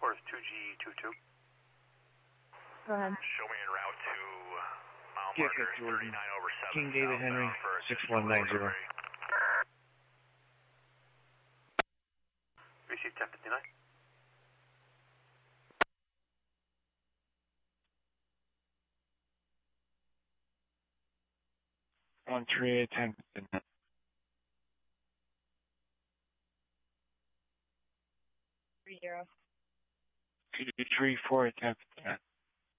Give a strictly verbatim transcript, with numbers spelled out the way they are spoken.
course two G two two. Go ahead. Show me en route to mile Get marker it, Jordan. thirty-nine over seven. King David Henry, six one nine zero. Receive ten fifty-nine. One three eight ten fifty-nine. Three zero. Two three four ten fifty-nine.